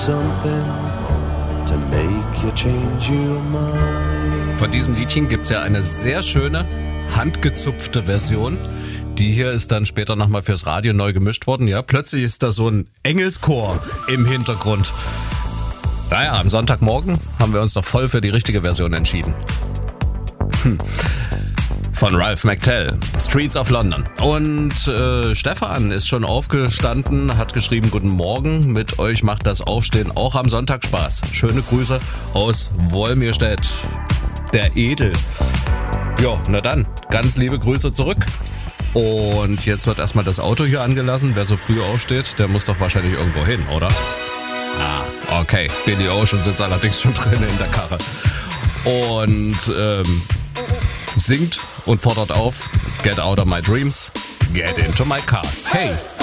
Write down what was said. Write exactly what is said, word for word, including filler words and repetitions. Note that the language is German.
Von diesem Liedchen gibt's ja eine sehr schöne, handgezupfte Version. Die hier ist dann später nochmal fürs Radio neu gemischt worden. Ja, plötzlich ist da so ein Engelschor im Hintergrund. Naja, am Sonntagmorgen haben wir uns noch voll für die richtige Version entschieden. Hm. Von Ralph McTell, Streets of London. Und äh, Stefan ist schon aufgestanden, hat geschrieben, guten Morgen, mit euch macht das Aufstehen auch am Sonntag Spaß. Schöne Grüße aus Wolmirstedt, der Edel. Ja, na dann, ganz liebe Grüße zurück. Und jetzt wird erstmal das Auto hier angelassen. Wer so früh aufsteht, der muss doch wahrscheinlich irgendwo hin, oder? Ah, okay. Billy Ocean sitzt allerdings schon drin in der Karre. Und ähm, singt und fordert auf, get out of my dreams, get into my car. Hey!